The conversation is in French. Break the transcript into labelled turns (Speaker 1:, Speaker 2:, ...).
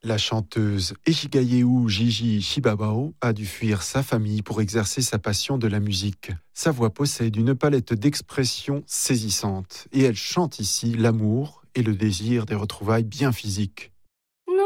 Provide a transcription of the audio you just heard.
Speaker 1: La chanteuse Ejigayehu Gigi Shibabao a dû fuir sa famille pour exercer sa passion de la musique. Sa voix possède une palette d'expressions saisissantes et elle chante ici l'amour et le désir des retrouvailles bien physiques.